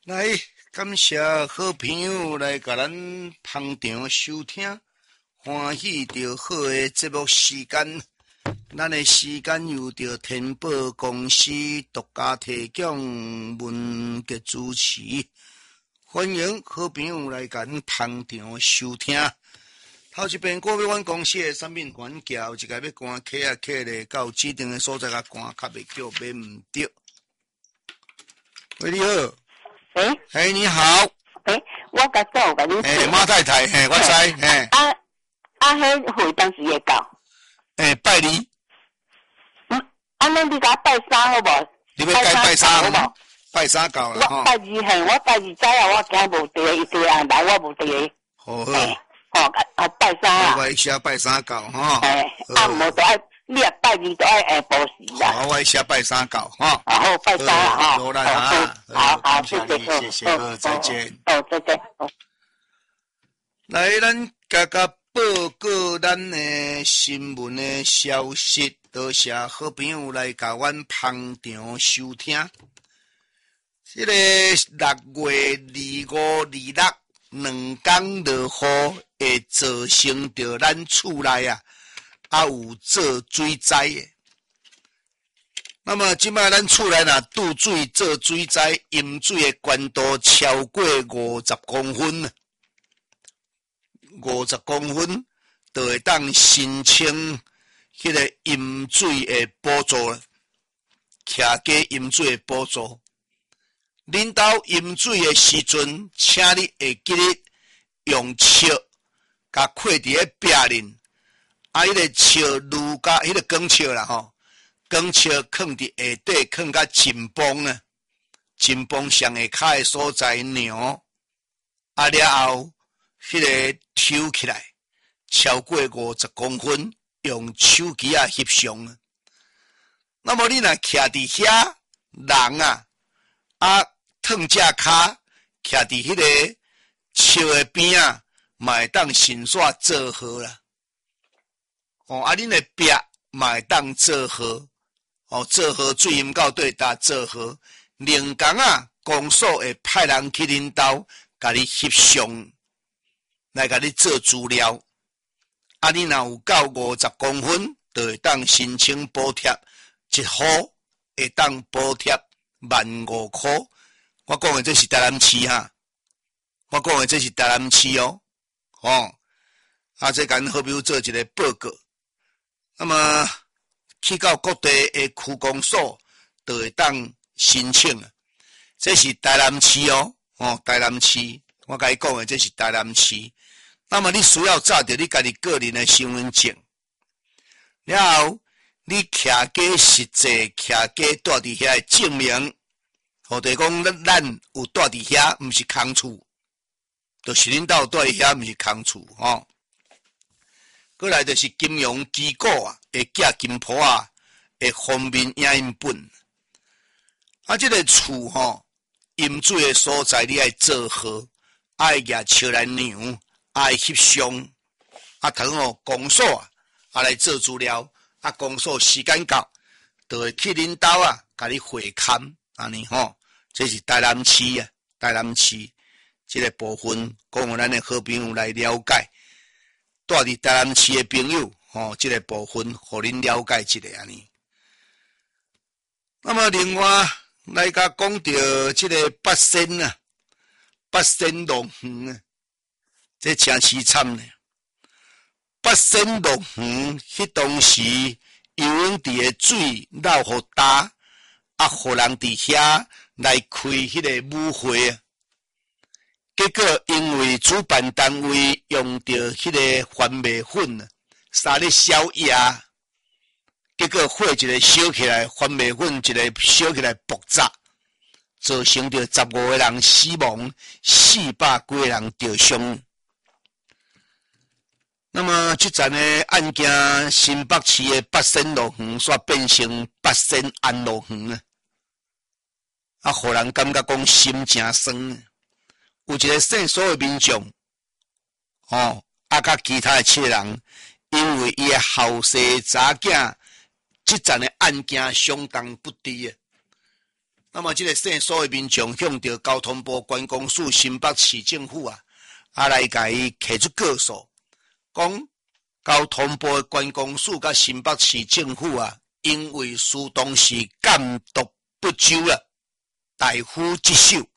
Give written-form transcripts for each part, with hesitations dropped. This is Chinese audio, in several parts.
来，感谢好朋友来甲咱捧场收听，欢喜着好的节目时间。咱的时间由着天宝公司独家提供，文杰主持。欢迎好朋友来甲咱捧场收听。头一遍过要阮公司的产品环桥，一个要赶客啊客咧，到指定的所在甲赶，较袂叫买毋着。喂，你好。嘿，你好。 我甲做甲你。 马太太，我知。 迄会当时会到。 拜二。 你甲拜三好无？ 你要拜三好无？拜三到啦。 我拜二我拜二知啊，我惊无地，伊地安来，我无地。 好。 拜三啦。 我写拜三到哈。 无就爱。你也拜二都爱补时啦。 好，我写拜三到哈。 好，拜三啦哈。 好啦， 好， 谢谢，再见。 再见。 来，咱家报告咱的新闻的消息，多谢好朋友来甲阮捧场收听。这个6月25、26两天落雨，会造成着咱厝内有做水灾的。那么即摆咱厝内若拄水做水灾，饮水的悬度超过50公分，50公分就会当申请迄个饮水的补助了，客家饮水的补助。恁兜饮水的时阵，请你会记得用笑甲括伫咧壁面。迄个笑愈甲迄个光笑啦吼，光笑放伫下底，放甲前方啊，前方上下骹的所在量，了后迄个抽起来超过50公分，用手机翕相。那么你若徛伫遐，人烫只骹徛伫迄个笑的边嘛会当顺续做好啦。恁的壁嘛会当做好，做好水淹到对搭做好。另工公所会派人去恁兜，甲你翕相，来甲你做资料。你若有到50公分，就会当申请补贴，1户会当补贴15,000块。我讲的这是台南市哈，我讲的这是台南市哦。这甲好比如做一个报告。那么去到各地的区公所，就会当申请啊。这是台南市哦，台南市，我甲你讲的这是台南市。那么你需要找到你家己个人的身份证，然后你徛家实际徛家住伫遐的证明，就是讲咱有住伫遐，毋是空厝，就是恁兜住伫遐，毋是空厝吼。过来就是金融机构会寄金铺会方便影印本。这个厝饮水的所在你爱做好，爱举笑来量，爱翕相，等公所来做资料，公所时间到，就会去恁兜甲你会勘，安尼这是台南市台南市这个部分，讲互咱的好朋友来了解。住伫台南市的朋友，这个部分，互恁了解一下安尼。那么另外来甲讲到这个八仙农园这真凄惨呢。八仙农园迄当时游泳池的水漏互大，互人伫遐来开迄个舞会。结果因为主办单位用到迄个番麦粉撒咧宵夜，结果火一个烧起来，番麦粉一个烧起来爆炸，造成着15个人死亡，400几个人受伤。那么这阵的案件，新北市的八仙乐园煞变成八仙安乐园互人感觉讲心真酸。有一个姓所的民众，甲其他的7个人，因为伊的后生查囝，这阵的案件相当不低那么这个省所的民众向着交通部观光署新北市政府来甲伊提出告诉，讲交通部观光署甲新北市政府因为苏东市监督不周大呼职守。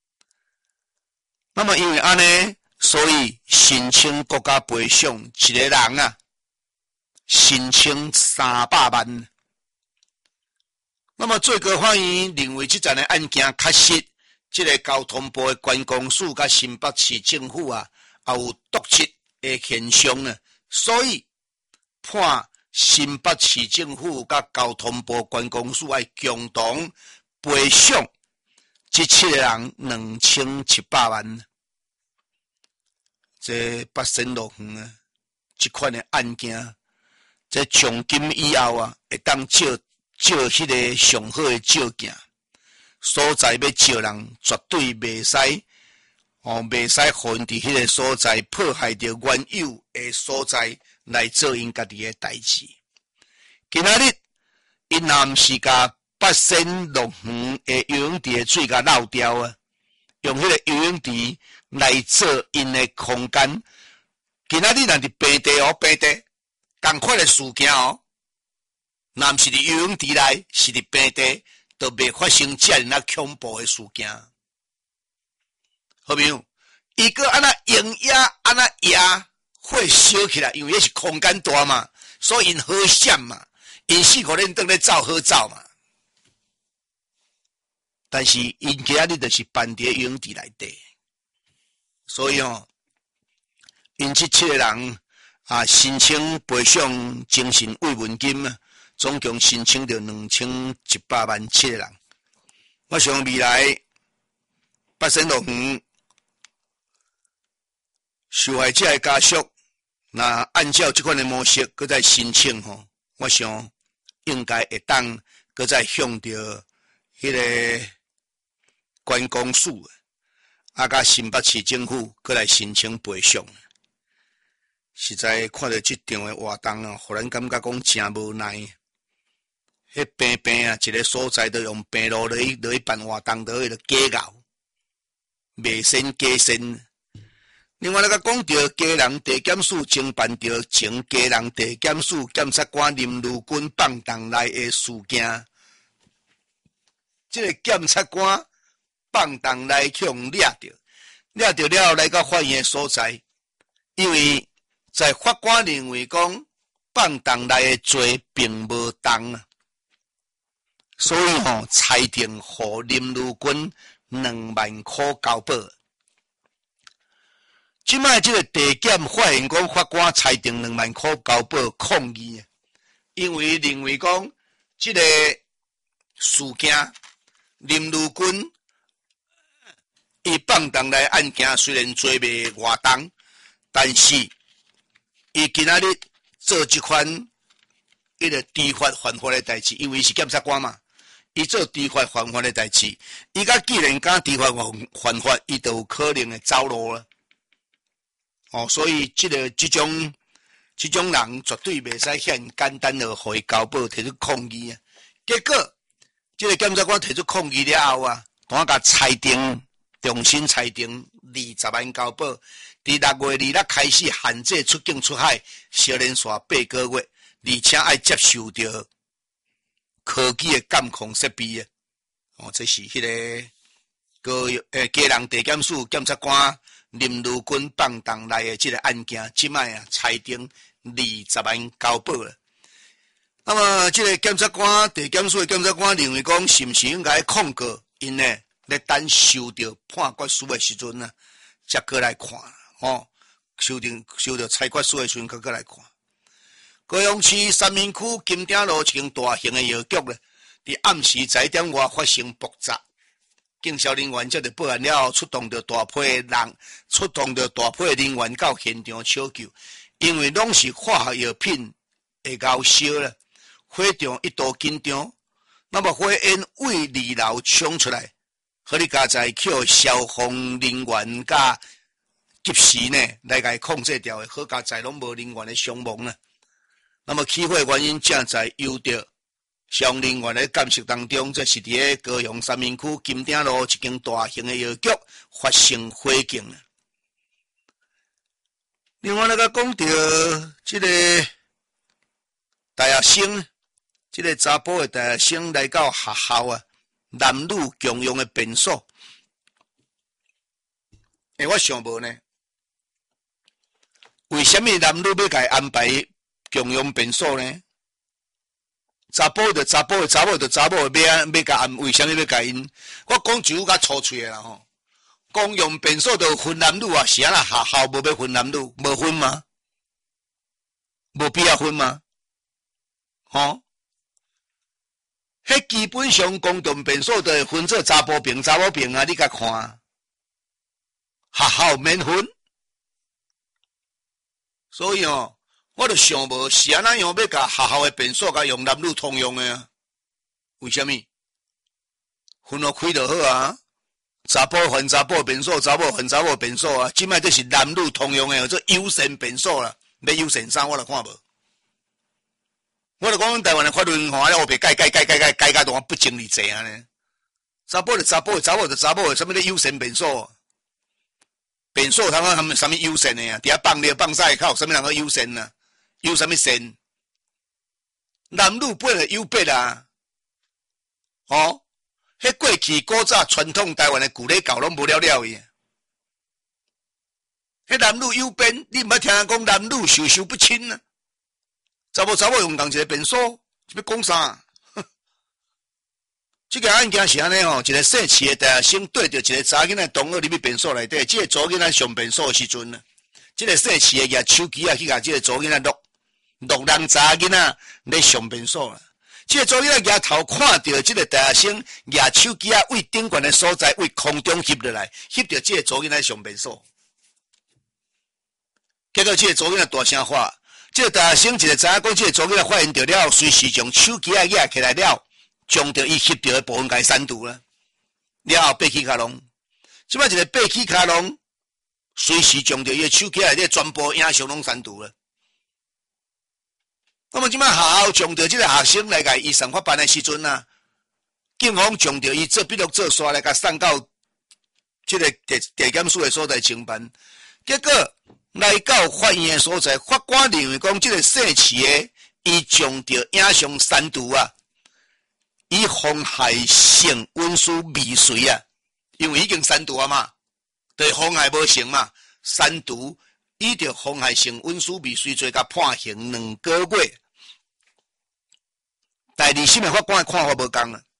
那么因为安尼，所以申请国家赔偿一个人申请300万。那么最高法院认为这件的案件确实，这个交通部的观光署甲新北市政府也有盗窃的现象呢，所以判新北市政府甲交通部观光署要共同赔偿这7个人2700万。这八仙乐园这款的案件，这从今以后会当照迄个上好的照镜，所在要照人绝对袂使袂使互因伫迄个所在迫害着原有的所在来做因家己的代志。今仔日因若毋是甲八仙乐园的游泳池的水甲漏掉用迄个游泳池来做因的空间。今仔日若伫平地平地同款的事件若毋是伫游泳池内，是伫平地，都袂发生遮尔恐怖的事件。好朋友，伊个安那营压安那压会烧起来，因为迄是空间大嘛，所以因好闪嘛，因4-5年转咧走好走嘛。但是因今仔日就是办伫游泳池内底，所以因这7个人申请赔偿精神慰问金总共申请到2700万7个人。我想未来八仙乐园受害者的家属，若按照这款的模式，搁再申请我想应该会当搁再向着迄个观光署甲新北市政府搁来申请赔偿。实在看到这场的活动互咱感觉讲真无奈。迄平平一个所在都用平路落去办活动，都迄个假熬，未先假先。另外，讲到家人地检署侦办到前家人地检署检察官林如君放荡内的事件，这个检察官放荡内去用抓到了后来到法院的所在，因为在法官认为讲放荡内的罪并无重所以裁定予林如君2万块交保。即摆这个地检发现讲法官裁定2万块交保抗议，因为认为讲这个事件林如君伊放荡来案件虽然做袂偌重，但是伊今仔日做这款迄个知法犯法的代志，因为是检察官嘛。伊做知法犯法的代志，伊既然敢知法犯法，伊就有可能会走路了。所以这种人绝对袂使遐简单的互伊交保提出抗议结果，这个检察官提出抗议了后当甲裁定，重新裁定20万交保。伫6月26开始限制出境出海，小连续8个月，而且要接受到科技的监控设备这是迄个家人地检署检察官林如君放荡内的这个案件，即摆裁定20万交保了。那么这个检察官地检署的检察官认为讲，是毋是应该控告因呢？咧等收到判决书的时阵才过来看收到裁决书的时阵才过来看。高雄市三民区金鼎路一间大型的药局伫暗时11点外发生爆炸，警消人员接到报案了后，出动着大批的人员到现场抢救，因为拢是化学药品会熬烧了，火场一度紧张，那么火焰为2楼冲出来，互你加在叫消防人员甲及时呢来甲伊控制掉的，好加在拢无人员的伤亡那么起火原因正在由着上人员咧监视当中，这是伫咧高雄三民区金鼎路一间大型的药局发生火警了。另外，咱讲到这个大学生，这个查甫的大学生来到学校啊，男女共用的便所。我想无呢，为什么男女要甲安排共用便所呢？查甫就查甫的，查某就查某的，要甲安，为什么要甲因？我讲句较粗嘴的啦吼。公用便所就分男女啊，是啊啦，学校无要分男女，无分吗？无必要分吗？吼，迄基本上公用便所就会分做查甫病、查某病啊，你甲看，学校免分，所以哦，我就想无是安怎样要甲学校的便所甲用男女通用的啊？为什么？分落开就好啊。查甫分查甫便所，查某分查某便所啊！即摆这是男女通用的，做优先便所啦。要优先啥，我就看无。我就讲台湾的法律吼，我别改甲都不经理济啊呢。查甫就查甫，查某就查某，什么叫优先便所？便所他们什么优先的啊？底下放尿放屎口，什么人个优先啊？优什么先？男女本来优别啊，哦。迄过去古早传统台湾的旧礼教拢无了了伊，迄男女有别，你毋捌听人讲男女授不亲啊？查某用同一个便所，要讲啥？这个案件是安尼吼，一个细市的大学生对着一个查囡仔同学入去便所内底，这个查囡仔上便所的时阵呢，这个细市的举手机啊去甲这个查囡仔录人查囡仔咧上便所啦。这个查囡仔举头看到这个大学生举手机啊，为顶悬的所在为空中翕落来，翕到这个查囡仔上便所。结果这个查囡仔大声喊，这个大学生一个知影讲这个查囡仔发现到了，随时将手机啊举起来了，将着伊翕到的部分甲伊删除了。了后爬起卡龙，即摆一个爬起卡龙，随时将着伊的手机内底全部影像拢删除了。那么即摆学校将着这个学生来甲伊上法办的时阵啊，警方将着伊做笔录做刷来甲送到这个地检署的所在侦办。结果来到法院的所在，法官认为讲这个细市的伊将着影像删除啊，以妨害性文书未遂啊，因为已经删除啊嘛，对妨害无成嘛，删除。伊着妨害性文书未遂罪，甲判刑2个月。但二审的法官的看法无同啊。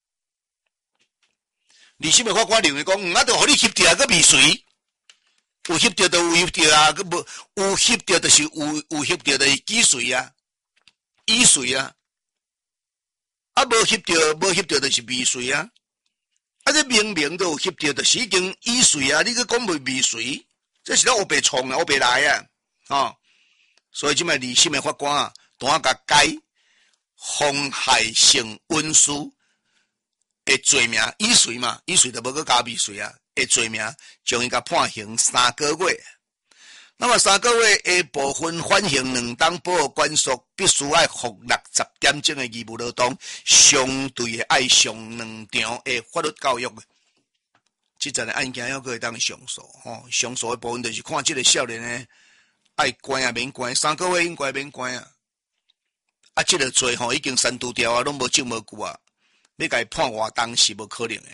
二审的法官认为讲，着互你翕到个未遂，有翕到就有翕到啊，佮无有翕到就是有翕到就是既遂啊，已遂啊。啊，无翕到就是未遂啊。啊，这明明都有翕到，就是已经已遂啊，你佮讲未遂？这是咧乌白创啊，乌白来啊，哦，所以即摆二审的法官啊，单甲改妨害性文书的罪名，已遂嘛，已遂就无佮加未遂啊，的罪名，将伊甲判刑3个月。那么3个月的部分缓刑2档保护管束，必须要服60点钟的义务劳动，相对的爱上2场的法律教育。即阵的案件还可以当上诉，上诉的部分就是看这个少年呢，爱关啊免关，3个月应该免关啊。啊，这个罪已经删除掉啊，拢无证无据啊，要甲伊判活当是无可能的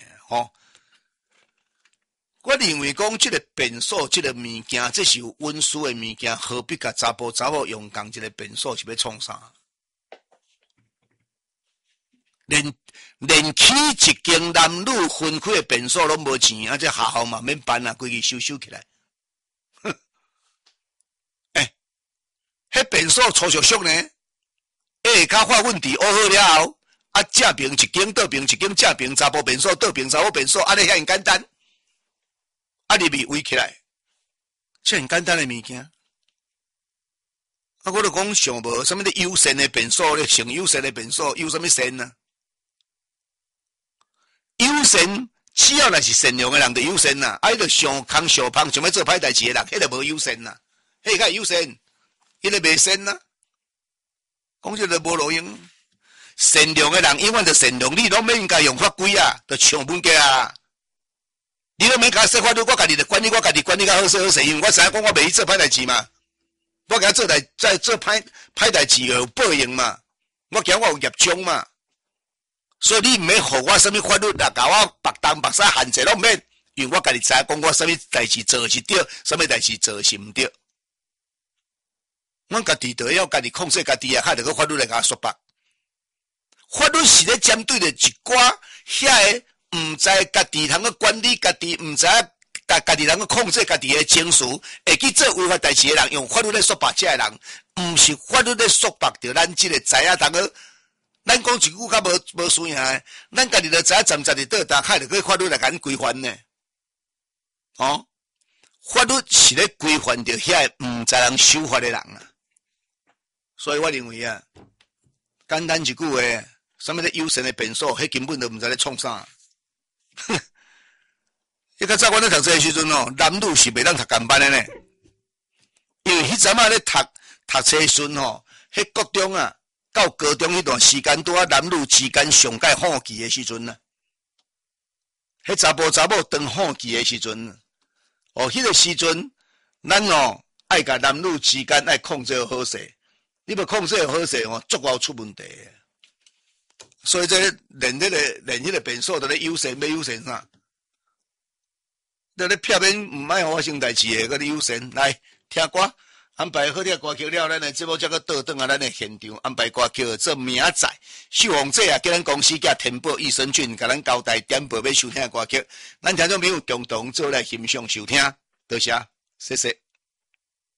我认为讲这个便所这个物件，这是有文书的物件，何必甲查甫用共这个便所是要创啥？连起一间男女分开的便所拢无钱，啊！这学校嘛免办啊，规矩收起来。迄便所粗俗俗呢？下骹发问题学好了后，啊，正平一间，倒平一间，正平查甫便所，倒平查某便所，安尼遐简单。啊，入去围起来，这很简单的物件。啊，我就讲想无，什么的优先的便所咧，上优先的便所，优什么先啊？优先，只要若是善良的人就优先啦，啊，伊就上空上胖，想要做歹代志的人，迄就无优先啦，迄个优先，迄个袂先啦，讲这个无路用。 善良的人永远就善良，你拢免应该用法规啊，就唱本家啊。你拢免甲说法律，我家己就管理，我家己管理较好势好势，因为我知影讲我袂去做歹代志嘛，我甲做再做歹代志有报应嘛，我惊我有业障嘛，所以你毋免互我什么法律啊，甲我白东白西限制拢毋免，因为我家己知影讲我什么代志做是对，什么代志做是毋对。阮家己就要家己控制家己啊，还得个法律来甲我说白。法律是咧针对着一寡遐个毋知家己通去管理家己，毋知家己通去控制家己的情绪，会去做违法代志的人，用法律来说白这个人，毋是法律来说白着咱即个知影通去。咱讲一句较无输赢的，咱家己就知影站在伫倒搭，还得个法律来甲咱规范呢。哦，法律是咧规范着遐个毋知人守法的人啊。所以我认为啊，简单一句话，什么咧有神的变数，迄根本就毋知咧创啥。迄较早阮咧读册的时阵哦，男女是袂当读共班的呢，因为迄阵仔咧读册的时阵吼，迄国中啊到高中迄段时间，拄啊男女之间上界好奇的时阵啊，迄查甫查某当好奇的时阵，哦，迄个时阵，咱哦爱甲男女之间爱控制好势。你要控制好势哦，足够出问题。所以这练迄个变数，就咧优先，要优先啥？就咧避免唔爱发生代志诶，嗰啲优先来听歌，安排好啲歌曲了，咱诶节目才个倒转啊，咱诶现场安排歌曲做明仔载。秀凤姐啊，叫咱公司甲天宝益生菌，甲咱交代点播要收听诶歌曲，咱听众朋友共同做来欣赏收听，多谢，谢谢。